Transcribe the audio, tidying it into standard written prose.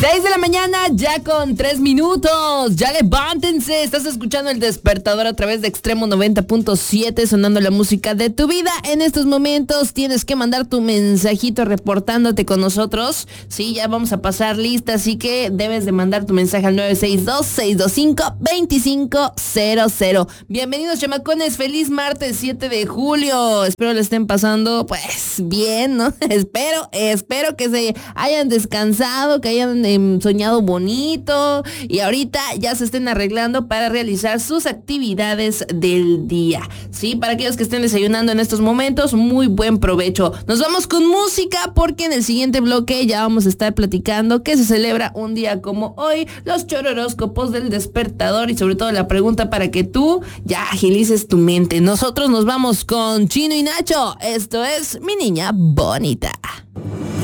6 de la mañana, ya con 3 minutos. Ya levántense. Estás escuchando El Despertador a través de Extremo 90.7, sonando la música de tu vida. En estos momentos tienes que mandar tu mensajito reportándote con nosotros. Sí, ya vamos a pasar lista, así que debes de mandar tu mensaje al 962-625-2500. Bienvenidos, chamacones. Feliz martes 7 de julio. Espero le estén pasando, pues, bien, ¿no? Espero que se hayan descansado, que hayan soñado bonito y ahorita ya se estén arreglando para realizar sus actividades del día. Sí, para aquellos que estén desayunando en estos momentos, muy buen provecho. Nos vamos con música porque en el siguiente bloque ya vamos a estar platicando que se celebra un día como hoy, los chororóscopos del despertador y sobre todo la pregunta para que tú ya agilices tu mente. Nosotros nos vamos con Chino y Nacho. Esto es Mi Niña Bonita.